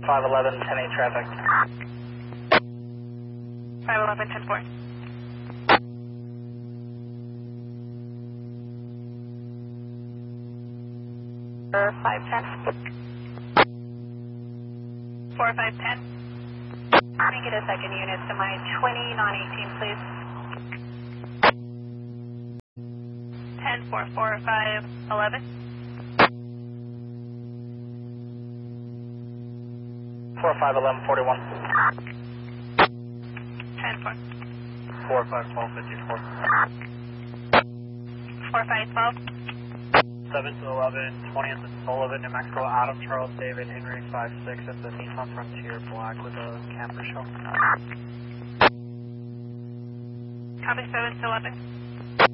511, 10-8 traffic. 511, 10-4. For 510. 4510. Let me get a second unit to my 20 non-18, please. 10-4-4-5-11. 451141. 10-4. 451254. 4512. 7 to 11, 20th and Sullivan, New Mexico, Adam Charles David Henry 56 at the Nissan Frontier Black with a camper shell. Copy 7 to 11.